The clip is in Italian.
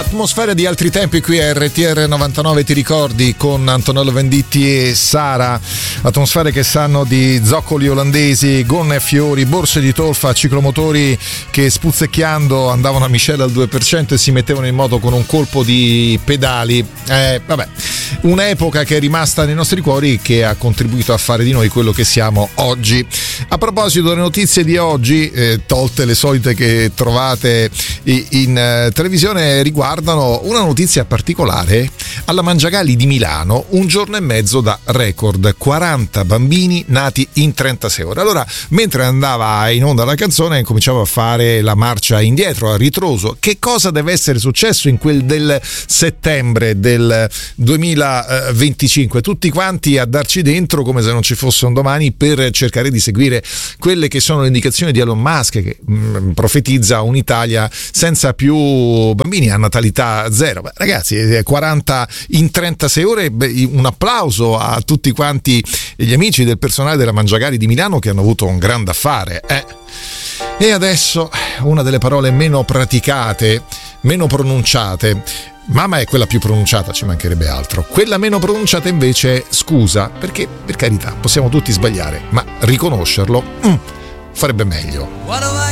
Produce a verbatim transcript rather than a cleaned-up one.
Atmosfera di altri tempi qui a R T R novantanove, ti ricordi, con Antonello Venditti e Sara. Atmosfere che sanno di zoccoli olandesi, gonne e fiori, borse di tolfa, ciclomotori che spuzzecchiando andavano a miscela al due per cento e si mettevano in moto con un colpo di pedali. Eh, vabbè, un'epoca che è rimasta nei nostri cuori, che ha contribuito a fare di noi quello che siamo oggi. A proposito delle notizie di oggi, eh, tolte le solite che trovate in eh, televisione, riguardano una notizia particolare. Alla Mangiagalli di Milano, un giorno e mezzo da record, quaranta bambini nati in trentasei ore. Allora, mentre andava in onda la canzone, cominciavo a fare la marcia indietro, a ritroso. Che cosa deve essere successo in quel del settembre del duemilaventicinque? Tutti quanti a darci dentro come se non ci fosse un domani, per cercare di seguire quelle che sono le indicazioni di Elon Musk, che mh, profetizza un'Italia senza più bambini, a natalità zero. Beh, ragazzi, quaranta in trentasei ore, beh, un applauso a tutti quanti gli amici del personale della Mangiagalli di Milano, che hanno avuto un grande affare. Eh. E adesso una delle parole meno praticate, meno pronunciate. Mamma è quella più pronunciata, ci mancherebbe altro. Quella meno pronunciata invece è scusa, perché per carità possiamo tutti sbagliare, ma riconoscerlo mm, farebbe meglio.